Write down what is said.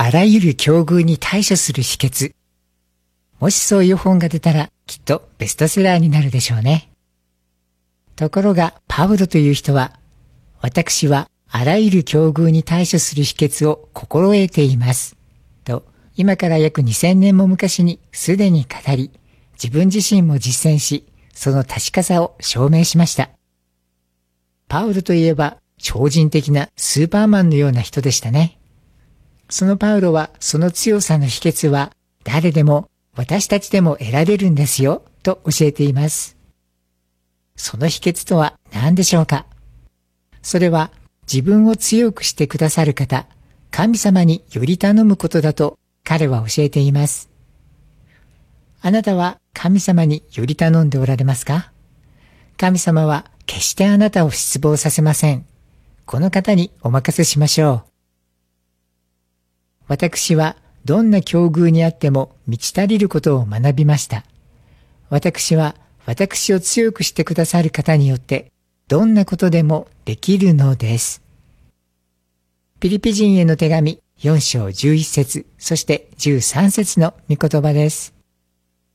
あらゆる境遇に対処する秘訣。もしそういう本が出たらきっとベストセラーになるでしょうね。ところがパウロという人は、私はあらゆる境遇に対処する秘訣を心得ています。と、今から約2000年も昔にすでに語り、自分自身も実践し、その確かさを証明しました。パウロといえば超人的なスーパーマンのような人でしたね。そのパウロはその強さの秘訣は誰でも私たちでも得られるんですよと教えています。その秘訣とは何でしょうか。それは自分を強くしてくださる方、神様により頼むことだと彼は教えています。あなたは神様により頼んでおられますか？神様は決してあなたを失望させません。この方にお任せしましょう。私はどんな境遇にあっても満ち足りることを学びました。私は私を強くしてくださる方によってどんなことでもできるのです。ピリピ人への手紙4章11節そして13節の御言葉です。